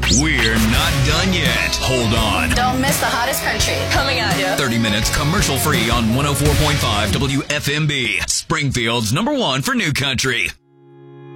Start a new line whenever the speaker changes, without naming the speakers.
We're not done yet. Hold on.
Don't miss the hottest country coming at you.
30 minutes commercial free on 104.5 WFMB. Springfield's #1 for new country.